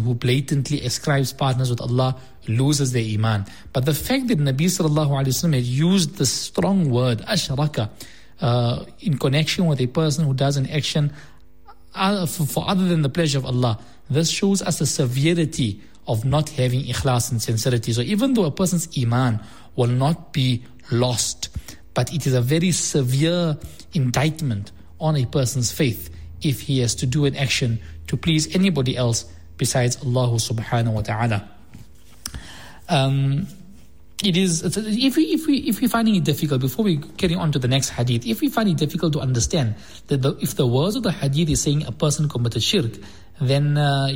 who blatantly ascribes partners with Allah loses their iman. But the fact that Nabi sallallahu alaihi wasallam had used the strong word ashraka in connection with a person who does an action for other than the pleasure of Allah, this shows us the severity of not having ikhlas and sincerity. So even though a person's iman will not be lost, but it is a very severe indictment on a person's faith if he has to do an action to please anybody else besides Allah subhanahu wa ta'ala. If we're finding it difficult, before we carry on to the next hadith, if we find it difficult to understand that if the words of the hadith is saying a person committed shirk, then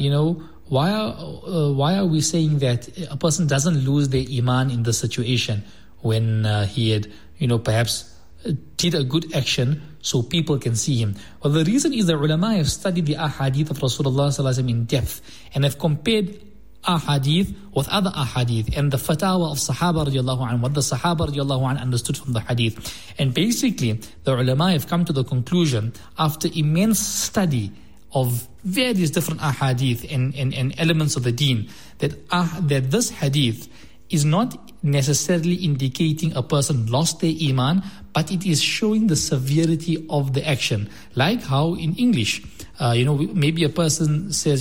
why are we saying that a person doesn't lose their iman in this situation when he had perhaps did a good action so people can see him? Well, the reason is the ulama have studied the ahadith of Rasulullah sallallahu alaihi wasallam in depth and have compared ahadith with other ahadith and the fatwa of Sahaba radiallahu anhu, what the Sahaba radiallahu anhu understood from the hadith. And basically, the ulama have come to the conclusion after immense study of various different ahadith and elements of the deen that this hadith is not necessarily indicating a person lost their iman, but it is showing the severity of the action. Like how in English, maybe a person says,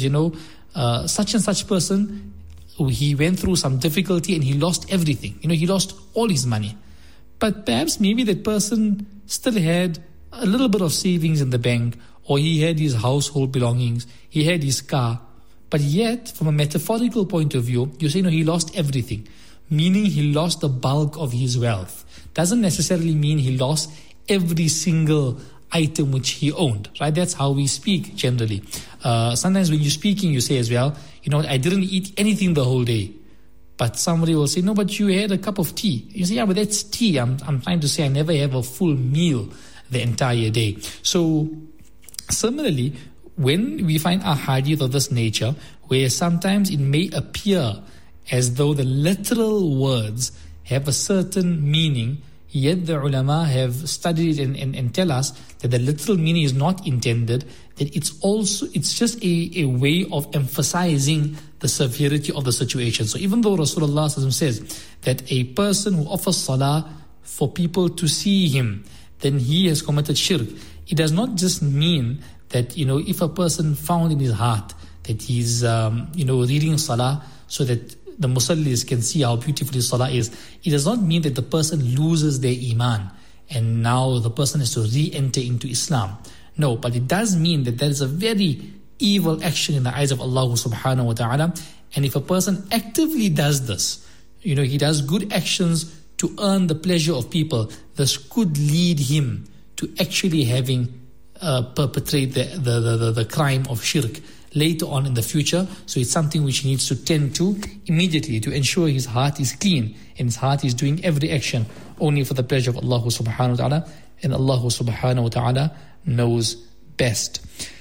such and such person, he went through some difficulty and he lost everything. He lost all his money. But perhaps maybe that person still had a little bit of savings in the bank, or he had his household belongings, he had his car. But yet, from a metaphorical point of view, you say, he lost everything. Meaning he lost the bulk of his wealth. Doesn't necessarily mean he lost every single item which he owned, right? That's how we speak generally. Sometimes when you're speaking, you say as well, I didn't eat anything the whole day. But somebody will say, no, but you had a cup of tea. You say, yeah, but that's tea. I'm trying to say I never have a full meal the entire day. So similarly, when we find a hadith of this nature, where sometimes it may appear as though the literal words have a certain meaning, yet the ulama have studied it and tell us that the literal meaning is not intended, that it's just a way of emphasizing the severity of the situation. So even though Rasulullah says that a person who offers salah for people to see him, then he has committed shirk, it does not just mean that, if a person found in his heart that he's, reading salah so that the musallis can see how beautiful his salah is, it does not mean that the person loses their iman and now the person has to re-enter into Islam. No, but it does mean that there is a very evil action in the eyes of Allah subhanahu wa ta'ala. And if a person actively does this, he does good actions to earn the pleasure of people, this could lead him to actually having perpetrate the crime of shirk later on in the future. So it's something which he needs to tend to immediately to ensure his heart is clean and his heart is doing every action only for the pleasure of Allah subhanahu wa ta'ala, and Allah subhanahu wa ta'ala knows best.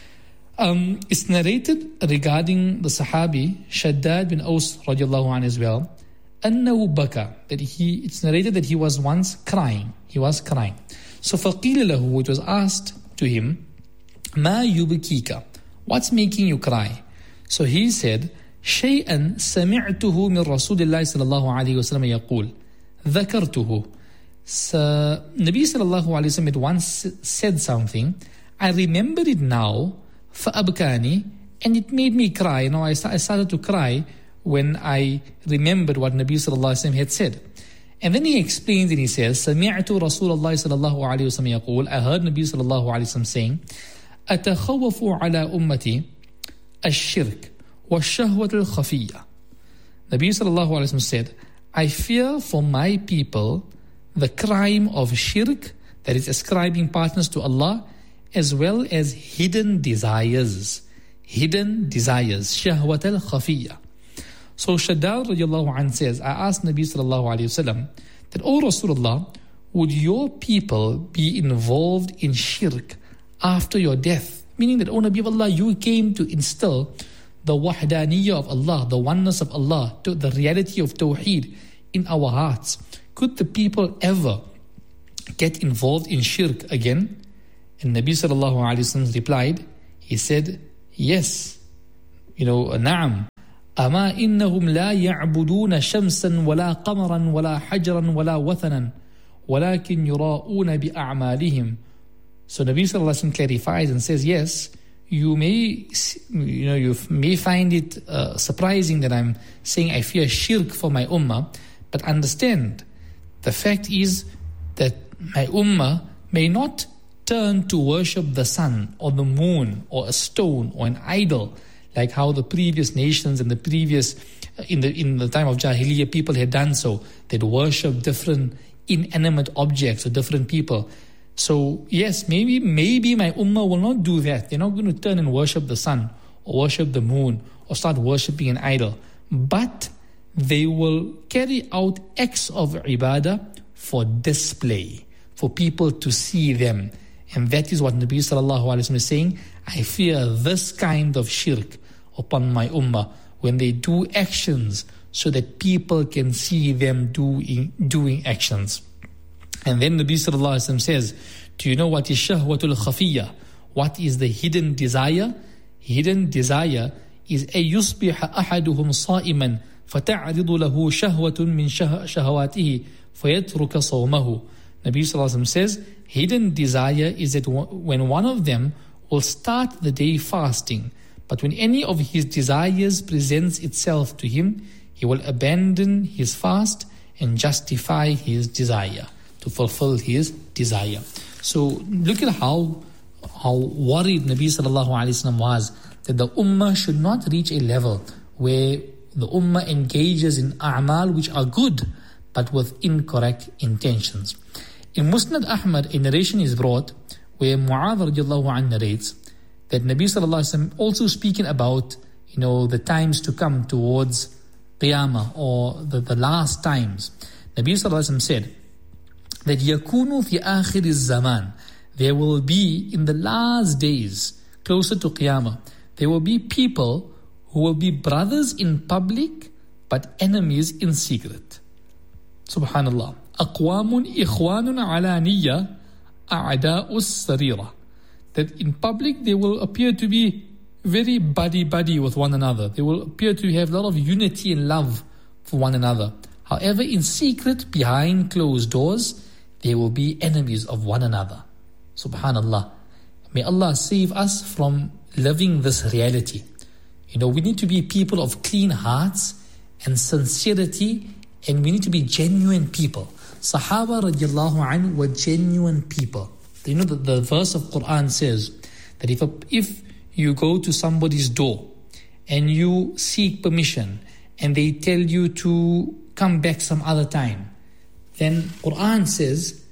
It's narrated regarding the Sahabi Shaddad bin Aus radiallahu anhu as well, أنه بكى, it's narrated that he was once crying. So فقيل له, it was asked to him, ما يبكيك, what's making you cry? So he said, شيئا سمعته من رسول الله صلى الله عليه وسلم يقول ذكرته. So Nabi sallallahu alayhi wa sallam had once said something, I remembered it now, فأبكاني, and it made me cry. I started to cry when I remembered what Nabi sallallahu alayhi wa sallam had said. And then he explains and he says, سمعت رسول الله صلى الله عليه وسلم يقول, I heard Nabi sallallahu alayhi wa sallam saying, أتخوف على أمتي الشرك والشهوة الخفية. Nabi sallallahu alayhi wa sallam said, I fear for my people the crime of shirk, that is ascribing partners to Allah, as well as hidden desires, shahwat al-khafiyya. So Shaddad radiallahu anhu says, I asked Nabi sallallahu alayhi wasallam that, O Rasulullah, would your people be involved in shirk after your death? Meaning that, O Nabi of Allah, you came to instill the wahdaniyya of Allah, the oneness of Allah, the reality of tawheed in our hearts. Could the people ever get involved in shirk again? And Nabi sallallahu alayhi wa sallam replied, he said, yes, na'am. أما إنهم لا يعبدون شمسا ولا قمرا ولا حجرا ولا وثنا ولكن يراؤون بأعمالهم. So Nabi Sallallahu Alaihi Wasallam clarifies and says, yes, you may find it surprising that I'm saying I fear shirk for my ummah, but understand, the fact is that my ummah may not turn to worship the sun or the moon or a stone or an idol, like how the previous nations and the previous, in the time of Jahiliyyah, people had done so. They'd worship different inanimate objects or different people. So yes, maybe my ummah will not do that. They're not going to turn and worship the sun or worship the moon or start worshipping an idol. But they will carry out acts of ibadah for display, for people to see them. And that is what Nabi Sallallahu Alaihi Wasallam is saying. I fear this kind of shirk upon my ummah, when they do actions so that people can see them doing actions. And then Nabi Sallallahu Alaihi Wasallam says, do you know what is shahwatul khafiyya? What is the hidden desire? Hidden desire is a yusbiha ahaduhum sa'iman fata'ridu lahu shahwatun min shahawatihi fayatruka sawmahu. Nabi Sallallahu Alaihi Wasallam says, hidden desire is that when one of them will start the day fasting, but when any of his desires presents itself to him, he will abandon his fast and justify his desire, to fulfill his desire. So look at how worried Nabi Sallallahu Alaihi Wasallam was that the ummah should not reach a level where the ummah engages in a'mal which are good but with incorrect intentions. In Musnad Ahmad, a narration is brought where Mu'adh radiallahu anhu narrates that Nabi Sallallahu Alaihi Wasallam, also speaking about the times to come towards Qiyamah or the last times, Nabi Sallallahu Alaihi Wasallam said that yakunu fi akhir zaman, there will be in the last days closer to Qiyamah, there will be people who will be brothers in public but enemies in secret. Subhanallah. Aqwamun ikhwanun alaniya a'da'us sarira. That in public they will appear to be very buddy with one another. They will appear to have a lot of unity and love for one another. However, in secret, behind closed doors, they will be enemies of one another. Subhanallah. May Allah save us from living this reality. We need to be people of clean hearts and sincerity, and we need to be genuine people. Sahaba radiallahu anhu were genuine people. The verse of Quran says that if you go to somebody's door and you seek permission and they tell you to come back some other time, then Quran says,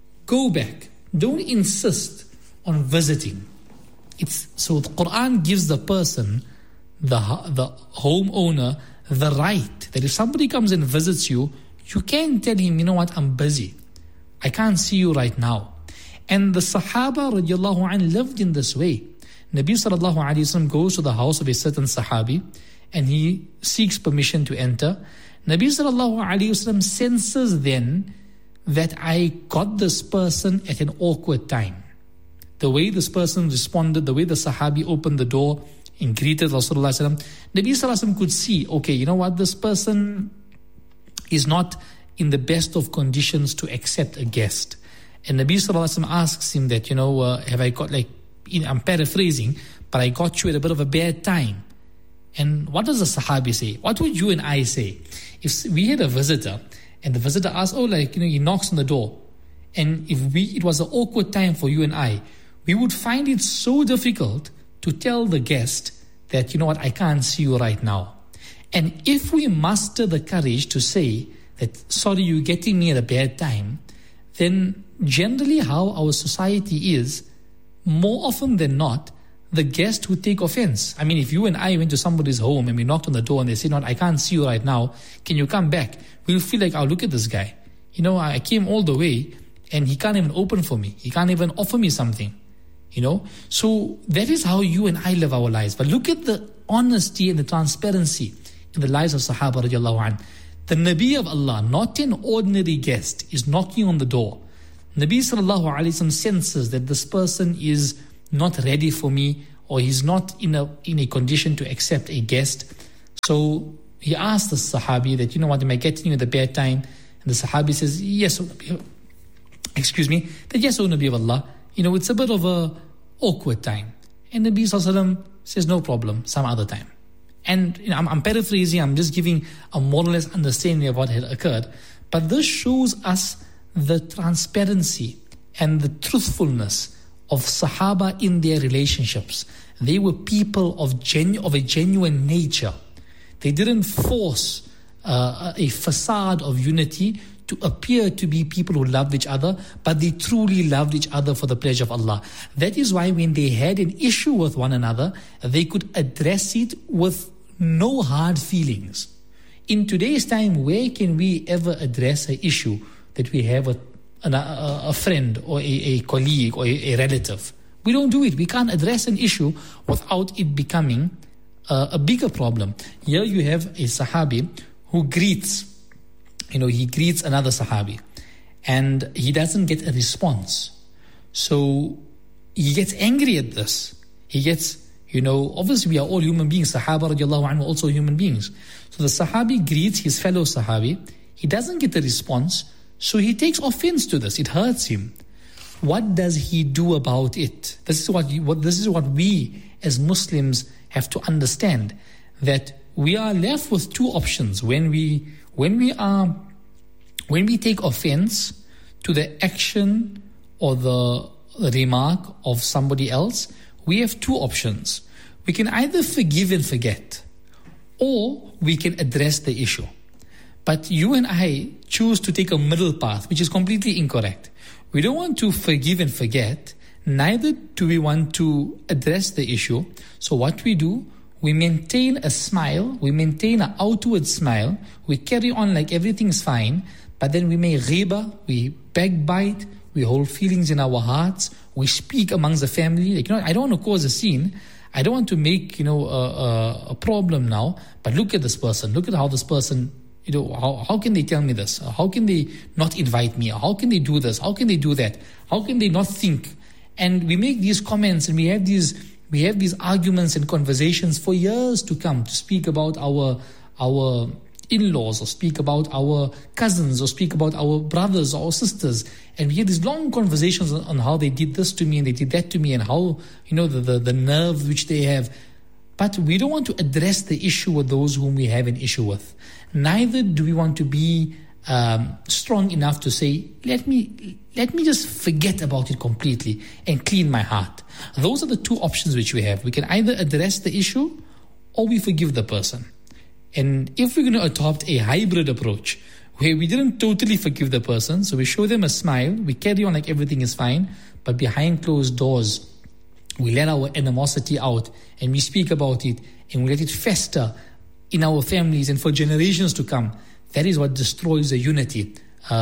go back. Don't insist on visiting. So the Quran gives the person, the homeowner, the right that if somebody comes and visits you, you can tell him, I'm busy. I can't see you right now. And the Sahaba radiallahu anhu lived in this way. Nabi sallallahu alayhi wasallam goes to the house of a certain Sahabi and he seeks permission to enter. Nabi sallallahu alayhi wasallam senses then that I got this person at an awkward time. The way this person responded, the way the Sahabi opened the door and greeted Rasulullah sallallahu alayhi wasallam, Nabi sallallahu alayhi wasallam could see, okay, this person is not in the best of conditions to accept a guest. And Nabi Sallallahu Alaihi Wasallam asks him that, have I got I'm paraphrasing, but I got you at a bit of a bad time. And what does the Sahabi say? What would you and I say? If we had a visitor and the visitor asks, he knocks on the door. And if it was an awkward time for you and I, we would find it so difficult to tell the guest that, I can't see you right now. And if we muster the courage to say that, sorry, you're getting me at a bad time, then generally how our society is, more often than not, the guest would take offense. I mean, if you and I went to somebody's home and we knocked on the door and they said, I can't see you right now, can you come back? We'll feel like, look at this guy. I came all the way and he can't even open for me. He can't even offer me something. So that is how you and I live our lives. But look at the honesty and the transparency in the lives of Sahaba radiallahu anhu. The Nabi of Allah, not an ordinary guest, is knocking on the door. Nabi sallallahu alayhi wasallam senses that this person is not ready for me, or he's not in a condition to accept a guest. So he asked the Sahabi that, you know what, am I getting you at the bad time? And the Sahabi says, yes, O Nabi, that yes, O Nabi of Allah, you know, it's a bit of a awkward time. And Nabi Sallallahu Alaihi Wasallam says, no problem, some other time. And you know, I'm paraphrasing, I'm just giving a more or less understanding of what had occurred. But this shows us the transparency and the truthfulness of Sahaba in their relationships. They were people of a genuine nature. They didn't force a facade of unity to appear to be people who loved each other, but they truly loved each other for the pleasure of Allah. That is why when they had an issue with one another, they could address it with no hard feelings. In today's time, where can we ever address an issue that we have with a friend or a colleague or a relative? We don't do it. We can't address an issue without it becoming a bigger problem. Here you have a Sahabi who greets another Sahabi, and he doesn't get a response. So he gets angry at this. He gets, obviously we are all human beings. Sahaba radiallahu anhu also human beings. So the Sahabi greets his fellow Sahabi. He doesn't get a response, so he takes offense to this. It hurts him. What does he do about it? This is what we as Muslims have to understand, that we are left with two options when we take offense to the action or the remark of somebody else. We have two options. We can either forgive and forget, or we can address the issue. But you and I choose to take a middle path, which is completely incorrect. We don't want to forgive and forget, neither do we want to address the issue. So what we do, we maintain a smile, we maintain an outward smile, we carry on like everything's fine, but then we may ghiba, we backbite, we hold feelings in our hearts, we speak amongst the family. I don't want to cause a scene, I don't want to make, a problem now, but look at this person, look at how this person, how can they tell me this? How can they not invite me? How can they do this? How can they do that? How can they not think? And we make these comments and we have these arguments and conversations for years to come, to speak about our in-laws, or speak about our cousins, or speak about our brothers or sisters. And we have these long conversations on how they did this to me and they did that to me, and how, the nerve which they have. But we don't want to address the issue with those whom we have an issue with. Neither do we want to be strong enough to say, let me just forget about it completely and clean my heart. Those are the two options which we have. We can either address the issue or we forgive the person. And if we're going to adopt a hybrid approach where we didn't totally forgive the person, so we show them a smile, we carry on like everything is fine, but behind closed doors, we let our animosity out and we speak about it and we let it fester in our families and for generations to come. That is what destroys the unity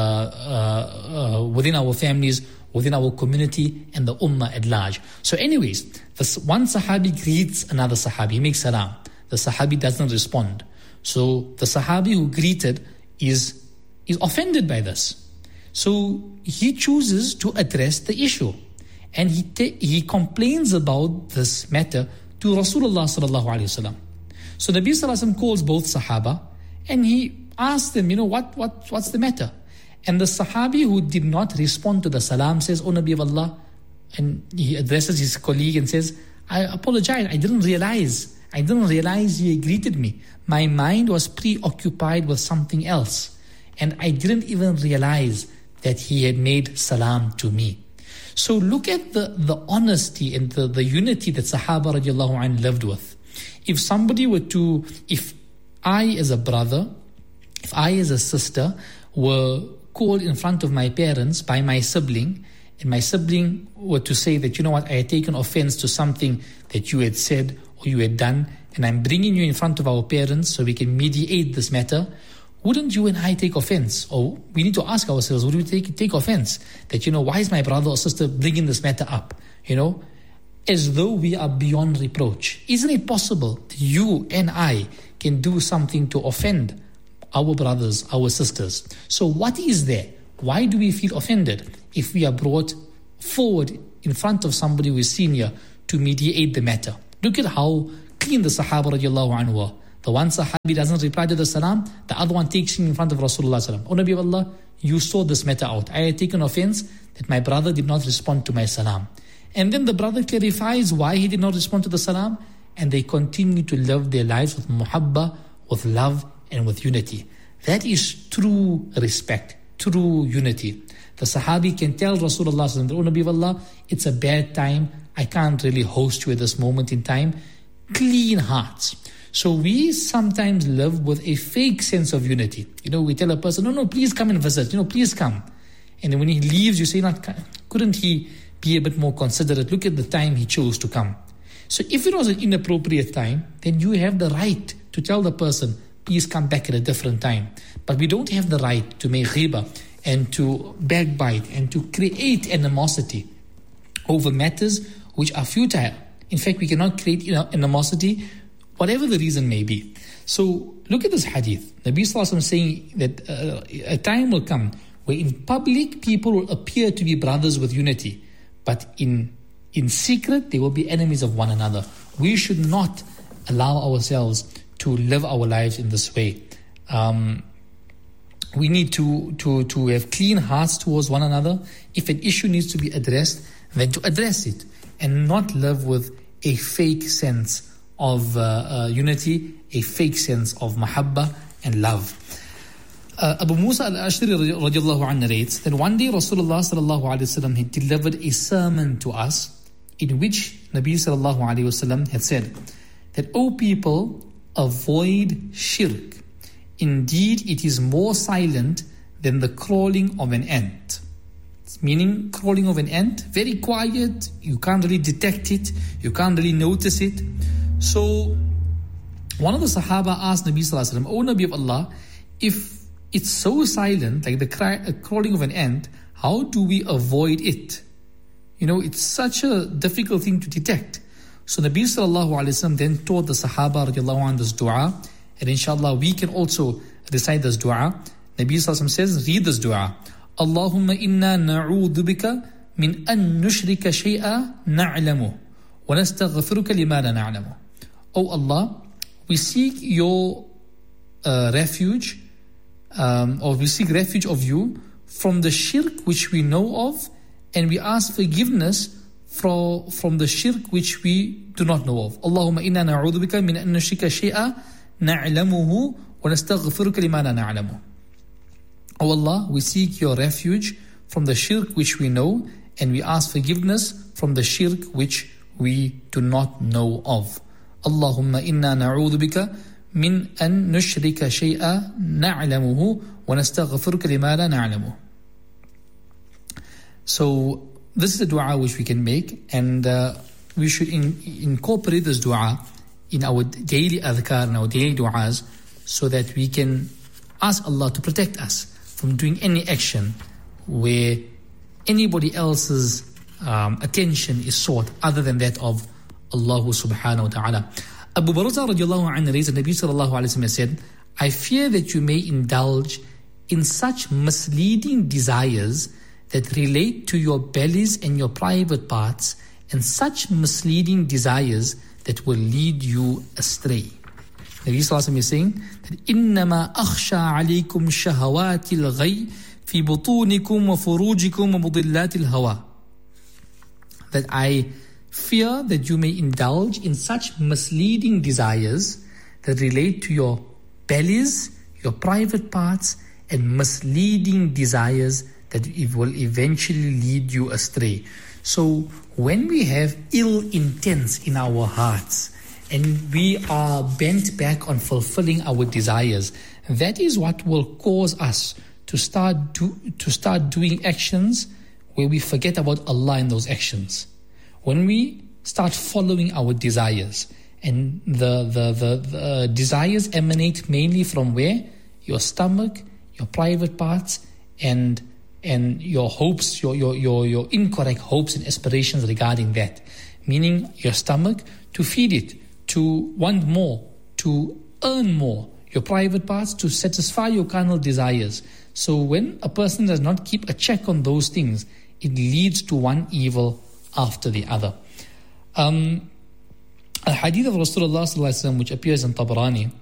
within our families, within our community, and the ummah at large. So anyways, this one Sahabi greets another Sahabi, he makes salam. The Sahabi doesn't respond. So the Sahabi who greeted is offended by this. So he chooses to address the issue. And he complains about this matter to Rasulullah sallallahu alaihi wasallam. So Nabi sallallahu alaihi wasallam calls both Sahaba and he asks them, what's the matter? And the Sahabi who did not respond to the salam says, O Nabi of Allah, and he addresses his colleague and says, I apologize, I didn't realize you greeted me. My mind was preoccupied with something else, and I didn't even realize that he had made salam to me. So look at the honesty and the unity that Sahaba radiallahu anhu lived with. If I as a brother, if I as a sister were called in front of my parents by my sibling, and my sibling were to say that, I had taken offense to something that you had said or you had done, and I'm bringing you in front of our parents so we can mediate this matter, wouldn't you and I take offense? Or we need to ask ourselves, would we take offense? That, why is my brother or sister bringing this matter up? As though we are beyond reproach. Isn't it possible that you and I can do something to offend our brothers, our sisters? So what is there? Why do we feel offended if we are brought forward in front of somebody who is senior to mediate the matter? Look at how clean the Sahaba radiallahu anhu were. The one Sahabi doesn't reply to the salam, the other one takes him in front of Rasulullah sallam. O Nabi of Allah, you sort this matter out. I had taken offense that my brother did not respond to my salam. And then the brother clarifies why he did not respond to the salam, and they continue to live their lives with muhabba, with love, and with unity. That is true respect, true unity. The Sahabi can tell Rasulullah sallallahu alaihi wasallam, O Nabi of Allah, it's a bad time, I can't really host you at this moment in time. Clean hearts. So we sometimes live with a fake sense of unity. We tell a person, no, please come and visit, please come. And then when he leaves, you say, couldn't he be a bit more considerate? Look at the time he chose to come. So if it was an inappropriate time, then you have the right to tell the person, please come back at a different time. But we don't have the right to make ghibah and to backbite and to create animosity over matters which are futile. In fact, we cannot create animosity, whatever the reason may be. So look at this hadith. Nabi Sallallahu Alaihi Wasallam saying that a time will come where in public people will appear to be brothers with unity, but in secret they will be enemies of one another. We should not allow ourselves to live our lives in this way. We need to have clean hearts towards one another. If an issue needs to be addressed, then to address it, and not live with a fake sense of unity, a fake sense of mahabba and love. Abu Musa al-Ashri radiallahu anhu narrates that one day Rasulullah sallallahu alayhi wasallam had delivered a sermon to us in which Nabi sallallahu alayhi wasallam had said that, O people, avoid shirk. Indeed, it is more silent than the crawling of an ant. Meaning, crawling of an ant, very quiet, you can't really detect it, you can't really notice it. So, one of the Sahaba asked Nabi Sallallahu Alaihi Wasallam, O Nabi of Allah, if it's so silent, like the crawling of an ant, how do we avoid it? It's such a difficult thing to detect. So Nabi Sallallahu Alaihi Wasallam then taught the Sahaba radiallahu anhu this dua, and inshallah we can also recite this dua. Nabi Sallallahu Alaihi Wasallam says, read this dua. Allahumma inna na'udhu bika min an nushrika shay'a na'lamu wa nastaghfiruka lima la na'lamu. O Allah, we seek your refuge, or we seek refuge of you from the shirk which we know of, and we ask forgiveness from the shirk which we do not know of. Allahumma inna na'udhu bika min an nushrika shay'a na'lamuhu wa nastaghfiruka lima la na'lamu. O Allah, we seek your refuge from the shirk which we know, and we ask forgiveness from the shirk which we do not know of. Allahumma inna na'udhu bika min an nushrika shay'a na'lamuhu wa nastaghfiruka lima la na'lamu. So this is a dua which we can make, and we should incorporate this dua in our daily adhkar and our daily du'as, so that we can ask Allah to protect us from doing any action where anybody else's attention is sought other than that of Allah subhanahu wa ta'ala. Abu Barzah radiallahu anhu narrates that Nabi sallallahu alayhi wa sallam said, I fear that you may indulge in such misleading desires that relate to your bellies and your private parts, and such misleading desires that will lead you astray. Nabi sallallahu alayhi wa sallam is saying that إِنَّمَا أَخْشَى عَلَيْكُمْ شَهَوَاتِ الْغَيِّ فِي بُطُونِكُمْ وَفُرُوجِكُمْ وَمُضِلَّاتِ الْهَوَى. That I fear that you may indulge in such misleading desires that relate to your bellies, your private parts, and misleading desires that it will eventually lead you astray. So when we have ill intents in our hearts and we are bent back on fulfilling our desires, that is what will cause us to start doing actions where we forget about Allah in those actions. When we start following our desires, and the desires emanate mainly from where? Your stomach, your private parts, and your hopes, your incorrect hopes and aspirations regarding that. Meaning your stomach, to feed it, to want more, to earn more. Your private parts, to satisfy your carnal desires. So when a person does not keep a check on those things, it leads to one evil after the other. A hadith of Rasulullah sallallahu alaihi wasallam, which appears in Tabarani,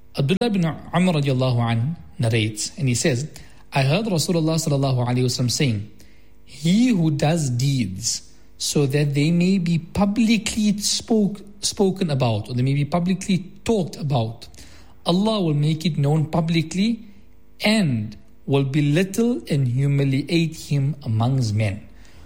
Abdullah bin Amr radiallahu anh narrates, and he says, I heard Rasulullah sallallahu alayhi wasallam saying, he who does deeds so that they may be publicly spoken about, or they may be publicly talked about, Allah will make it known publicly and will belittle and humiliate him amongst men.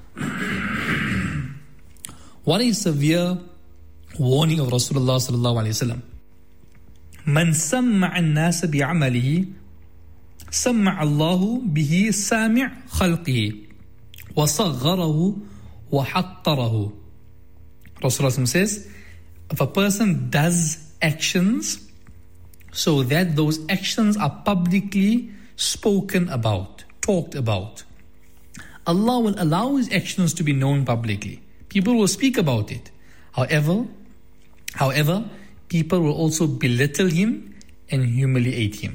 What a severe warning of Rasulullah sallallahu alayhi wasallam. Man samma'a an-nas bi'amalihi samma'a Allahu bihi sami' khalqihi wa sagharahu wa haqqarahu. Rasulullah says, if a person does actions so that those actions are publicly spoken about, talked about, Allah will allow his actions to be known publicly. People will speak about it. However, people will also belittle him and humiliate him.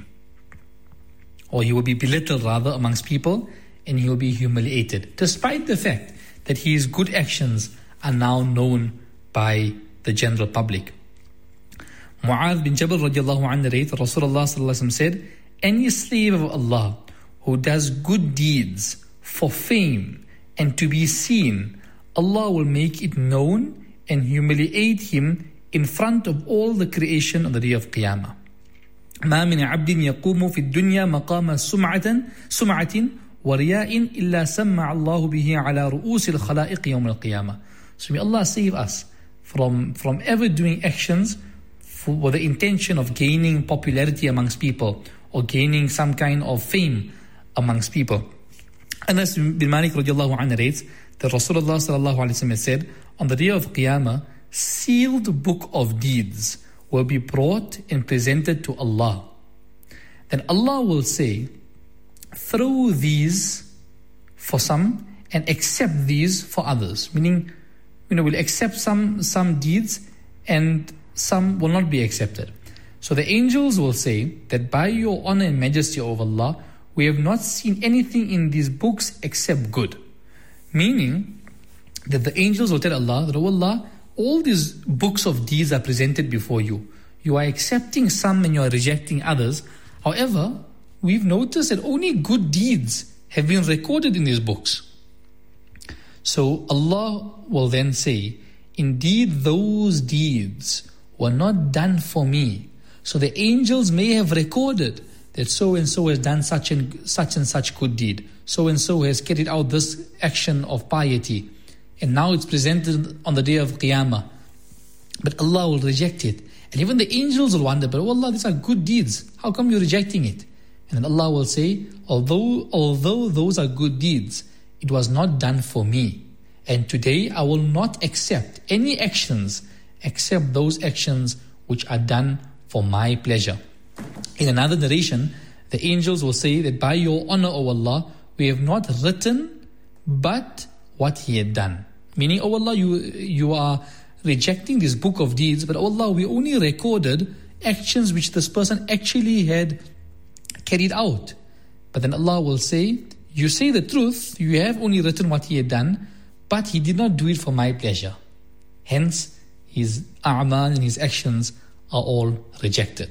Or he will be belittled rather amongst people, and he will be humiliated, despite the fact that his good actions are now known by the general public. Mu'adh bin Jabal radiallahu anhu narrates, Rasulullah sallallahu alaihi wasallam said, any slave of Allah who does good deeds for fame and to be seen, Allah will make it known and humiliate him in front of all the creation on the day of Qiyamah. ما من عبد يقوم في الدنيا مقام سمعة ورياء إلا سمع الله به على رؤوس الخلائق يوم القيامة. So may Allah save us from ever doing actions with the intention of gaining popularity amongst people or gaining some kind of fame amongst people. Anas bin Malik radiallahu anhu narrates that Rasulullah sallallahu alaihi wasallam said, on the day of Qiyamah, sealed book of deeds will be brought and presented to Allah. Then Allah will say, throw these for some and accept these for others. Meaning, we'll accept some deeds and some will not be accepted. So the angels will say that by your honor and majesty over Allah, we have not seen anything in these books except good. Meaning that the angels will tell Allah that, oh Allah, all these books of deeds are presented before you. You are accepting some and you are rejecting others. However, we've noticed that only good deeds have been recorded in these books. So Allah will then say, indeed those deeds were not done for me. So the angels may have recorded that so and so has done such and such good deed. So and so has carried out this action of piety. And now it's presented on the day of Qiyamah. But Allah will reject it. And even the angels will wonder, but oh Allah, these are good deeds. How come you're rejecting it? And then Allah will say, although those are good deeds, it was not done for me. And today I will not accept any actions except those actions which are done for my pleasure. In another narration, the angels will say that by your honor, O Allah, we have not written but what he had done. Meaning, O Allah, you are rejecting this book of deeds, but O Allah, we only recorded actions which this person actually had carried out. But then Allah will say, you say the truth, you have only written what he had done, but he did not do it for my pleasure. Hence, his a'mal and his actions are all rejected.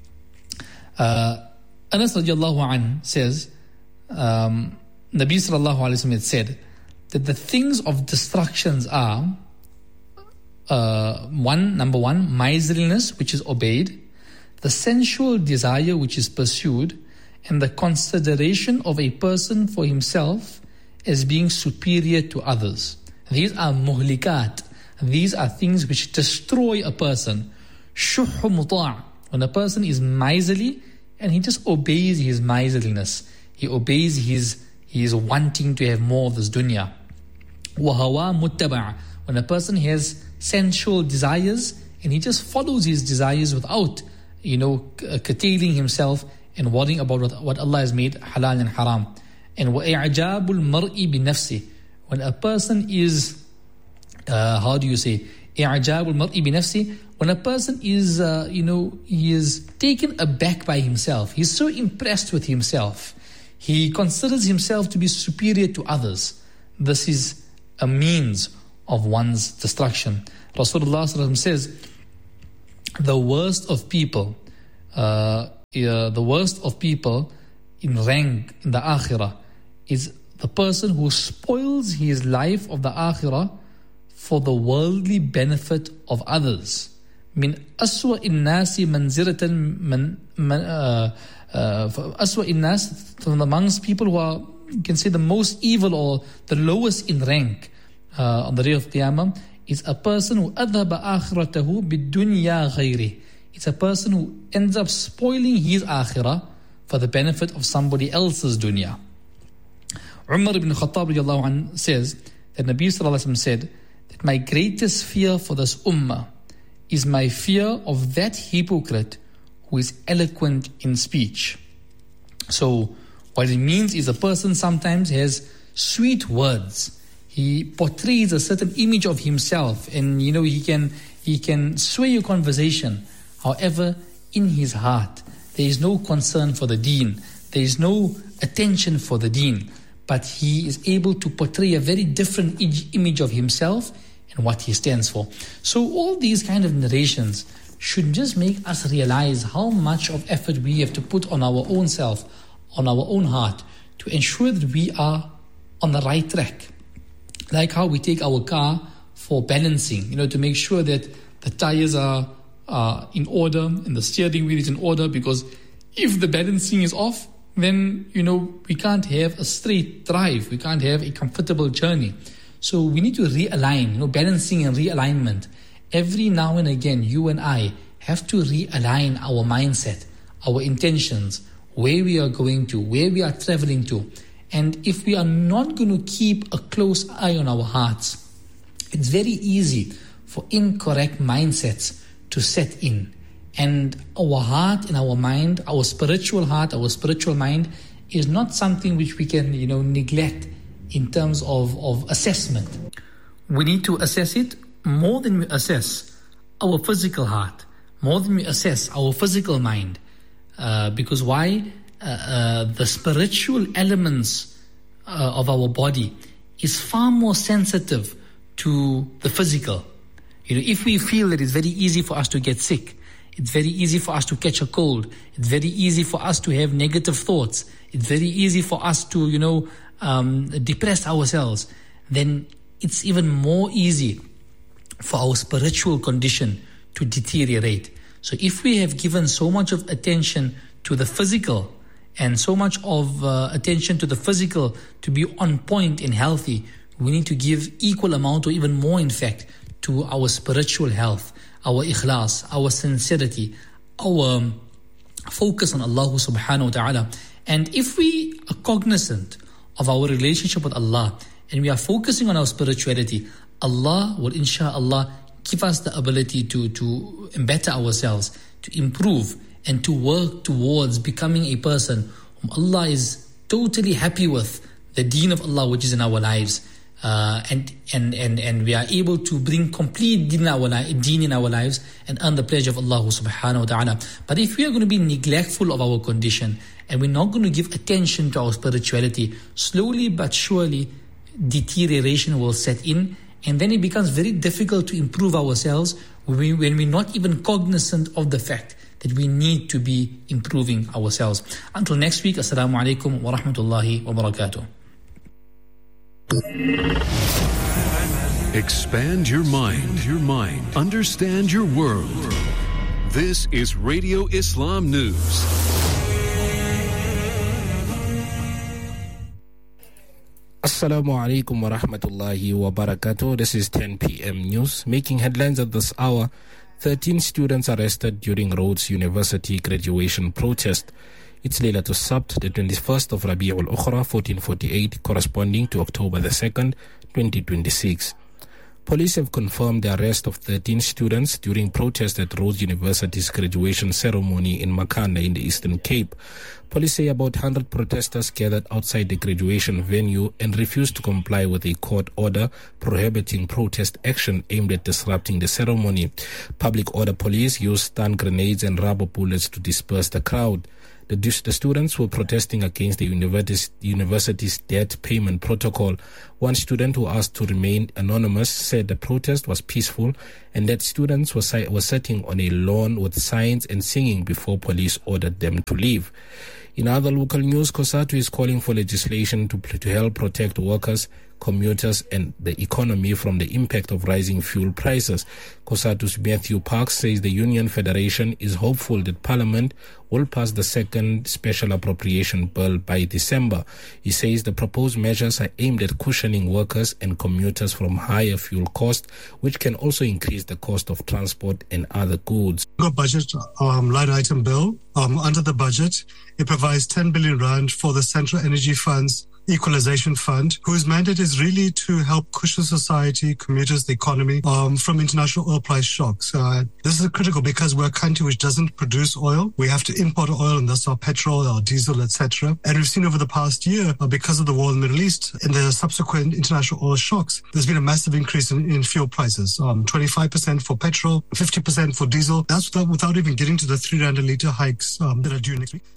Anas radiallahu anhu says, Nabi sallallahu alayhi wa sallam said that the things of destructions are number one, miserliness, which is obeyed, the sensual desire which is pursued, and the consideration of a person for himself as being superior to others. These are muhlikat. These are things which destroy a person. Shuhhu muta'. When a person is miserly and he just obeys his miserliness, he obeys his wanting to have more of this dunya. Wahawa muttaba'. When a person has sensual desires and he just follows his desires without, curtailing himself and worrying about what Allah has made halal and haram. And وَإِعْجَابُ الْمَرْءِ بِنَفْسِهِ. When a person is, إِعْجَابُ الْمَرْءِ بِنَفْسِهِ. When a person is, he is taken aback by himself. He's so impressed with himself. He considers himself to be superior to others. This is a means of one's destruction. Rasulullah ﷺ says, the worst of people the worst of people in rank in the akhirah is the person who spoils his life of the akhirah for the worldly benefit of others. Min aswa innasi manziratan aswa innas, from amongst people who are, you can say, the most evil or the lowest in rank on the day of Qiyamah, is a person who adhaba akhiratahu bidunya ghayri. It's a person who ends up spoiling his akhirah for the benefit of somebody else's dunya. Umar ibn Khattab radiallahu anhu says that Nabi sallallahu alaihi wasallam said that my greatest fear for this ummah is my fear of that hypocrite who is eloquent in speech. So what it means is a person sometimes has sweet words. He portrays a certain image of himself, and he can sway your conversation. However, in his heart there is no concern for the deen. There is no attention for the deen. But he is able to portray a very different image of himself and what he stands for. So all these kind of narrations should just make us realize how much of effort we have to put on our own self, on our own heart, to ensure that we are on the right track. Like how we take our car for balancing, to make sure that the tires are in order and the steering wheel is in order, because if the balancing is off, then, we can't have a straight drive. We can't have a comfortable journey. So we need to realign, balancing and realignment. Every now and again, you and I have to realign our mindset, our intentions, where we are going to, where we are traveling to. And if we are not going to keep a close eye on our hearts, it's very easy for incorrect mindsets to set in. And our heart and our mind, our spiritual heart, our spiritual mind is not something which we can, neglect in terms of assessment. We need to assess it more than we assess our physical heart, more than we assess our physical mind. Because why? The spiritual elements of our body is far more sensitive to the physical. If we feel that it's very easy for us to get sick, it's very easy for us to catch a cold, it's very easy for us to have negative thoughts, it's very easy for us to, depress ourselves, then it's even more easy for our spiritual condition to deteriorate. So if we have given so much of attention to the physical and so much of attention to the physical to be on point and healthy, we need to give equal amount or even more, in fact, to our spiritual health, our ikhlas, our sincerity, our focus on Allah subhanahu wa ta'ala. And if we are cognizant of our relationship with Allah and we are focusing on our spirituality, Allah will insha'Allah give us the ability to better ourselves, to improve and to work towards becoming a person whom Allah is totally happy with, the deen of Allah which is in our lives. And we are able to bring complete deen in our lives and earn the pleasure of Allah subhanahu wa ta'ala. But if we are going to be neglectful of our condition and we're not going to give attention to our spirituality, slowly but surely deterioration will set in, and then it becomes very difficult to improve ourselves when we're not even cognizant of the fact that we need to be improving ourselves. Until next week, Assalamu alaikum wa rahmatullahi wa barakatuh. Expand your mind. Understand your world. This is Radio Islam News. Assalamu alaikum wa rahmatullahi wa barakatuh. This is 10 p.m. news. Making headlines at this hour: 13 students arrested during Rhodes University graduation protest. It's Laylatul Sabt, the 21st of Rabi'ul Ukhra, 1448, corresponding to October the 2nd, 2026. Police have confirmed the arrest of 13 students during protest at Rhodes University's graduation ceremony in Makhanda in the Eastern Cape. Police say about 100 protesters gathered outside the graduation venue and refused to comply with a court order prohibiting protest action aimed at disrupting the ceremony. Public order police used stun grenades and rubber bullets to disperse the crowd. The students were protesting against the university's debt payment protocol. One student who asked to remain anonymous said said the protest was peaceful and that students were sitting on a lawn with signs and singing before police ordered them to leave. In other local news, COSATU is calling for legislation to help protect workers, commuters and the economy from the impact of rising fuel prices. COSATU's Matthew Parks says the Union Federation is hopeful that Parliament will pass the second special appropriation bill by December. He says the proposed measures are aimed at cushioning workers and commuters from higher fuel costs, which can also increase the cost of transport and other goods. Budget line item bill. Under the budget, it provides 10 billion rand for the Central Energy Fund's Equalization Fund, whose mandate is really to help cushion society, commuters, the economy from international oil price shocks. This is critical because we're a country which doesn't produce oil. We have to import oil, and that's our petrol, our diesel, etc. And we've seen over the past year, because of the war in the Middle East and the subsequent international oil shocks, there's been a massive increase in fuel prices. 25% for petrol, 50% for diesel. That's without even getting to the 3 rand a litre hikes that are due next week.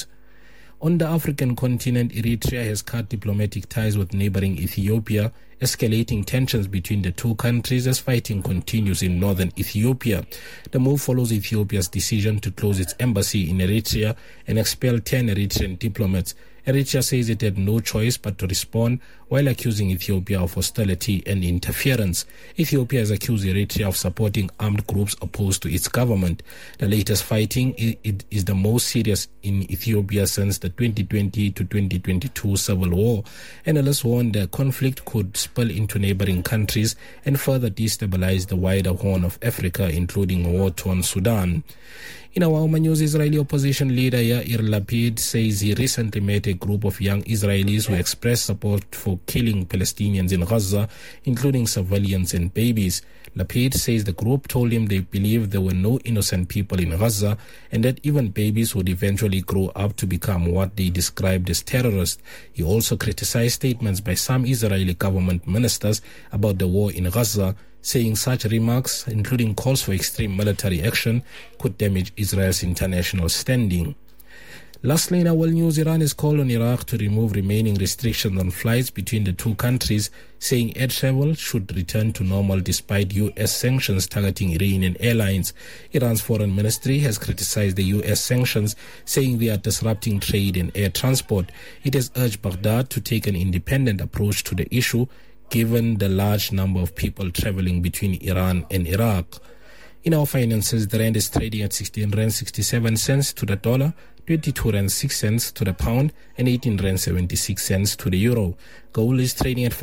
On the African continent, Eritrea has cut diplomatic ties with neighboring Ethiopia, escalating tensions between the two countries as fighting continues in northern Ethiopia. The move follows Ethiopia's decision to close its embassy in Eritrea and expel 10 Eritrean diplomats. Eritrea says it had no choice but to respond while accusing Ethiopia of hostility and interference. Ethiopia has accused Eritrea of supporting armed groups opposed to its government. The latest fighting is the most serious in Ethiopia since the 2020 to 2022 civil war. Analysts warn the conflict could spill into neighboring countries and further destabilize the wider Horn of Africa, including war-torn Sudan. In our Oman news, Israeli opposition leader Yair Lapid says he recently met a group of young Israelis who expressed support for killing Palestinians in Gaza, including civilians and babies. Lapid says the group told him they believe there were no innocent people in Gaza and that even babies would eventually grow up to become what they described as terrorists. He also criticized statements by some Israeli government ministers about the war in Gaza, saying such remarks, including calls for extreme military action, could damage Israel's international standing. Lastly, in our world news, Iran has called on Iraq to remove remaining restrictions on flights between the two countries, saying air travel should return to normal despite U.S. sanctions targeting Iranian airlines. Iran's foreign ministry has criticized the U.S. sanctions, saying they are disrupting trade and air transport. It has urged Baghdad to take an independent approach to the issue, given the large number of people traveling between Iran and Iraq. In our finances, the rand is trading at 16 rand 67 cents to the dollar, 22 rand 6 cents to the pound, and 18 rand 76 cents to the euro. Gold is trading at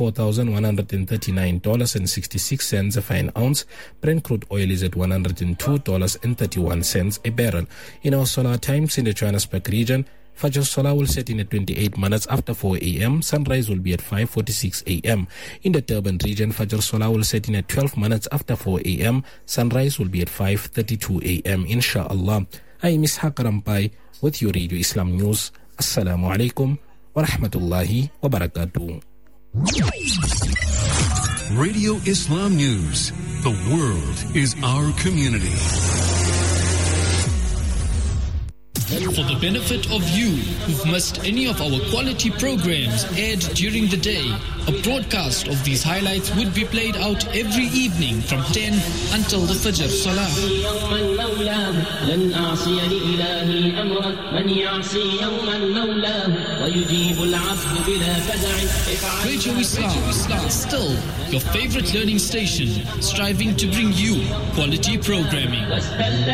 $4,139.66 a fine ounce. Brent crude oil is at $102.31 a barrel. In our solar times in the Johannesburg region, Fajr Salah will set in at 28 minutes after 4 a.m. Sunrise will be at 5:46 a.m. In the Durban region, Fajr Salah will set in at 12 minutes after 4 a.m. Sunrise will be at 5:32 a.m. Insha'Allah. I am Ishaq Rampai with your Radio Islam News. Assalamu alaikum wa rahmatullahi wa barakatuh. Radio Islam News. The world is our community. For the benefit of you who've missed any of our quality programs aired during the day, a broadcast of these highlights would be played out every evening from 10 until the Fajr Salah. Radio Islam, still your favorite learning station, striving to bring you quality programming.